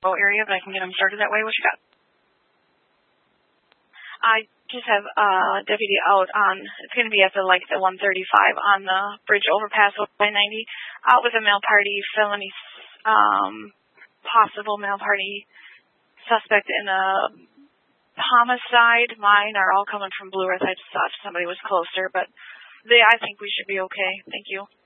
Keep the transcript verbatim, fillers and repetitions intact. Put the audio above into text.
area, but I can get them started that way. What you got? I just have a uh, deputy out on, it's going to be at the, like, the one thirty-five on the bridge overpass of I ninety, out with a mail party felony, um, possible mail party suspect in a homicide. Mine are all coming from Blue Earth. I just thought somebody was closer, but they, I think we should be okay. Thank you.